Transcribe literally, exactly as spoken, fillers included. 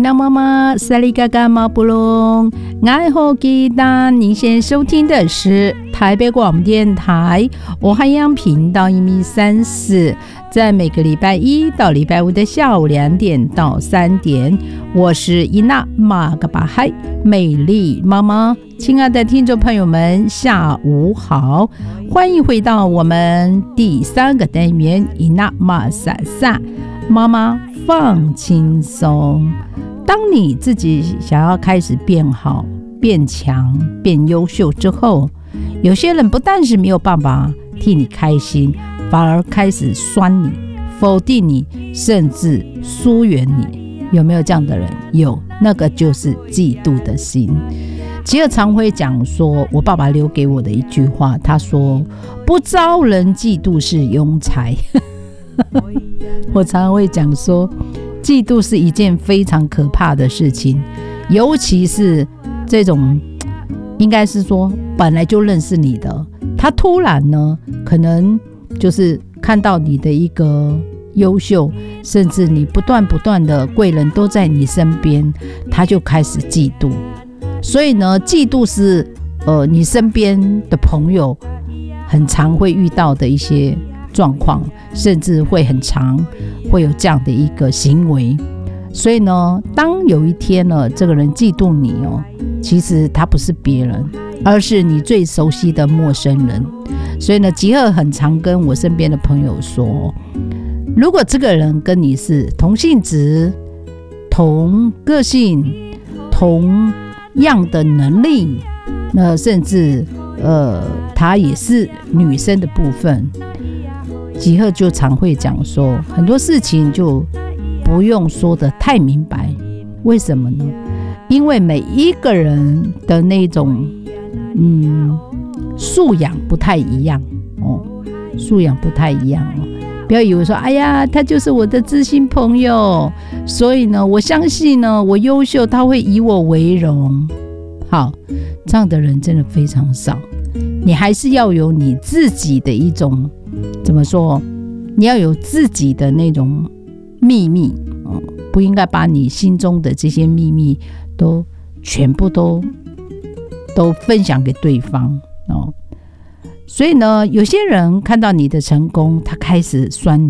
娜妈妈萨利嘎嘎马布隆，爱好吉达。您现在收听的是台北广播电台我海洋频道一米三四，在每个礼拜一到礼拜五的下午两点到三点，我是伊娜马嘎巴嗨美丽妈妈。亲爱的听众朋友们，下午好，欢迎回到我们第三个单元伊娜马萨萨妈妈放轻松。当你自己想要开始变好、变强、变优秀之后，有些人不但是没有办法替你开心，反而开始酸你、否定你，甚至疏远你。有没有这样的人？有，那个就是嫉妒的心。吉尔常会讲说，我爸爸留给我的一句话，他说不招人嫉妒是庸才。我常常会讲说，嫉妒是一件非常可怕的事情，尤其是这种应该是说本来就认识你的，他突然呢可能就是看到你的一个优秀，甚至你不断不断的贵人都在你身边，他就开始嫉妒。所以呢，嫉妒是呃你身边的朋友很常会遇到的一些状况，甚至会很常会有这样的一个行为。所以呢，当有一天呢，这个人嫉妒你哦，其实他不是别人，而是你最熟悉的陌生人。所以呢，吉尔很常跟我身边的朋友说，如果这个人跟你是同性质、同个性、同样的能力，那甚至呃，他也是女生的部分，吉赫就常会讲说，很多事情就不用说得太明白。为什么呢？因为每一个人的那种嗯素养不太一样哦，素养不太一样哦。不要以为说，哎呀，他就是我的知心朋友，所以呢，我相信呢，我优秀，他会以我为荣。好，这样的人真的非常少。你还是要有你自己的一种，怎么说？你要有自己的那种秘密，哦，不应该把你心中的这些秘密都全部都都分享给对方哦。所以呢，有些人看到你的成功，他开始酸你。